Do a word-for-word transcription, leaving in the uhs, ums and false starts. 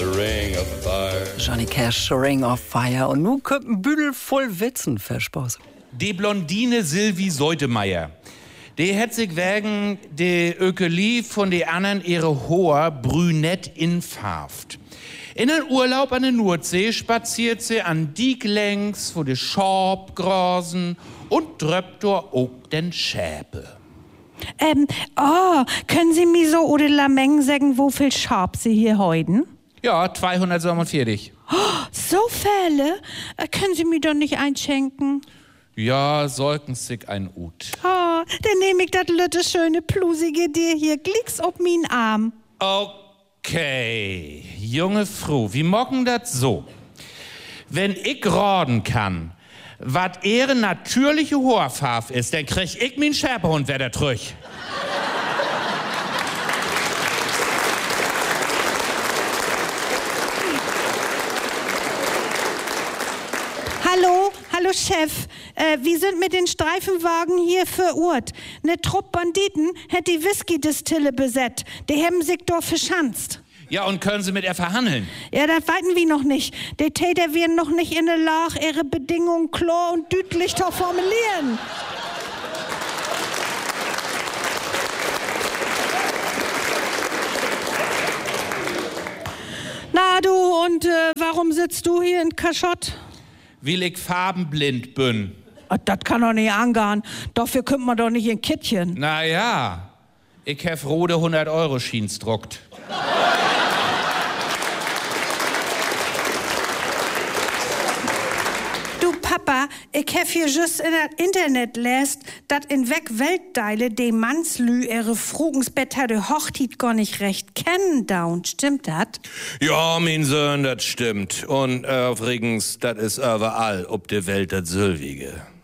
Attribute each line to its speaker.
Speaker 1: Ring of Fire.
Speaker 2: Johnny Cash, Ring of Fire. Und nun kommt ein Büdel voll Witzen, Verspaß.
Speaker 3: Die Blondine Sylvie Seutemeyer, die hat sich wegen de Ökolie von de anderen ihre hoher brünett infarft. In den Urlaub an der Nordsee spaziert sie an Diek längs, wo die Schorb grasen und dröppt dort auch den Schäpe.
Speaker 4: Ähm, oh, können Sie mir so oder Lameng sagen, wo viel Schab Sie hier heuden?
Speaker 3: Ja, zweihundertsiebenundvierzig.
Speaker 4: Oh, so viele? Äh, können Sie mir doch nicht einschenken?
Speaker 3: Ja, sollten sich ein Ut.
Speaker 4: Oh, dann nehme ich das lütte schöne plusige dir hier glicks ob min Arm.
Speaker 3: Okay, junge Frau, wie mocken das so? Wenn ich raten kann, was ihre natürliche Haarfarbe ist, dann krieg ich min Schäpehund wieder zurück.
Speaker 4: Hallo, hallo Chef. Äh, wir sind mit den Streifenwagen hier verirrt. Ne Trupp Banditen hat die Whisky-Distille besetzt. Die haben sich dort verschanzt.
Speaker 3: Ja, und können Sie mit ihr verhandeln?
Speaker 4: Ja, das weiten wir noch nicht. Die Täter werden noch nicht in der Lage, ihre Bedingungen klar und deutlich zu formulieren. Na du, und äh, warum sitzt du hier in Kaschott?
Speaker 3: Weil ich farbenblind bin.
Speaker 4: Das kann doch nicht angehen. Dafür kommt man doch nicht in Kittchen.
Speaker 3: Na ja, ich hab rote hundert-Euro-Schiens druckt.
Speaker 4: Du Papa, ich hab hier just in das Internet lest, dat in weg Weltteile de Mannslü ihre Frugensbett hatte Hochtit gar nicht recht kennen down. Stimmt dat?
Speaker 1: Ja, mein Sohn, das stimmt. Und äh, übrigens, das ist überall ob der Welt das Sylvige.